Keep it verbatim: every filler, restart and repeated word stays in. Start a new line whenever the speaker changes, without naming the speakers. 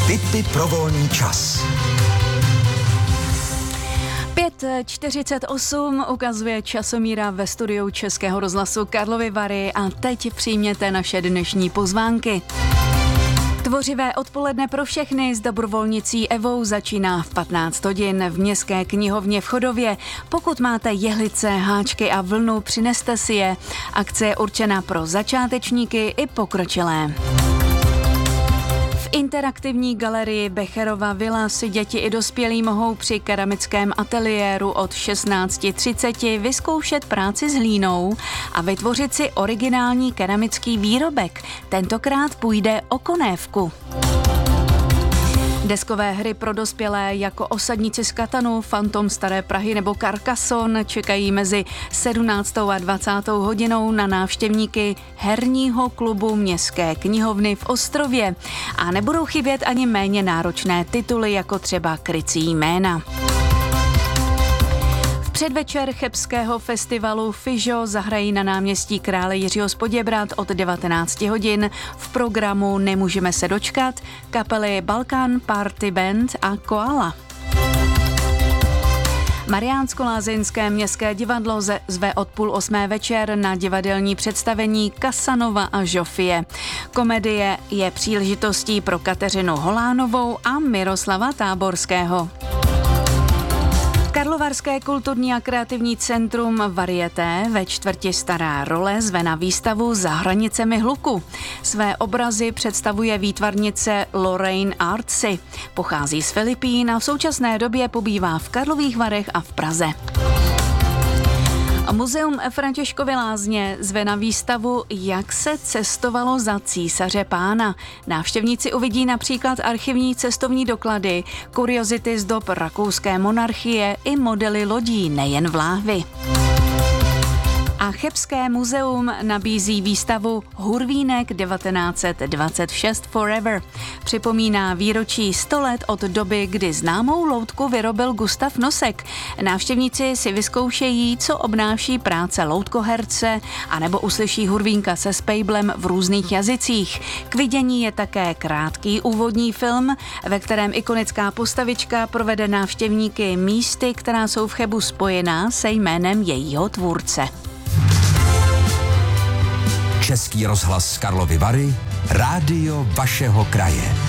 Tipy pro volný čas.
pět čtyřicet osm ukazuje časomíra ve studiu Českého rozhlasu Karlovy Vary a teď přijměte naše dnešní pozvánky. Tvořivé odpoledne pro všechny s dobrovolnicí Evou začíná v patnáct hodin v Městské knihovně v Chodově. Pokud máte jehlice, háčky a vlnu, přineste si je. Akce je určena pro začátečníky i pokročilé. V interaktivní galerii Becherova vila si děti i dospělí mohou při keramickém ateliéru od šestnáct třicet vyzkoušet práci s hlínou a vytvořit si originální keramický výrobek. Tentokrát půjde o konévku. Deskové hry pro dospělé jako Osadníci z Katanu, Fantom Staré Prahy nebo Carcassonne čekají mezi sedmnáctou a dvacátou hodinou na návštěvníky herního klubu Městské knihovny v Ostrově. A nebudou chybět ani méně náročné tituly jako třeba Krycí jména. Předvečer chebského festivalu Fižo zahrají na náměstí Krále Jiřího z Poděbrad od devatenáct hodin. V programu Nemůžeme se dočkat kapely Balkan Party Band a Koala. Mariánsko-Lázeňské městské divadlo zve od půl osmé večer na divadelní představení Casanova a Žofie. Komedie je příležitostí pro Kateřinu Holánovou a Miroslava Táborského. Karlovarské kulturní a kreativní centrum Varieté ve čtvrti Stará Role zve na výstavu Za hranicemi hluku. Své obrazy představuje výtvarnice Lorraine Artsy. Pochází z Filipín a v současné době pobývá v Karlových Varech a v Praze. Muzeum Františkovy Lázně zve na výstavu Jak se cestovalo za císaře pána. Návštěvníci uvidí například archivní cestovní doklady, kuriozity z dob rakouské monarchie i modely lodí, nejen vláhvy. A Chebské muzeum nabízí výstavu Hurvínek devatenáct set dvacet šest Forever. Připomíná výročí sto let od doby, kdy známou loutku vyrobil Gustav Nosek. Návštěvníci si vyzkoušejí, co obnáší práce loutkoherce, anebo uslyší Hurvínka se spejblem v různých jazycích. K vidění je také krátký úvodní film, ve kterém ikonická postavička provede návštěvníky místy, která jsou v Chebu spojená se jménem jejího tvůrce.
Český rozhlas Karlovy Vary, rádio vašeho kraje.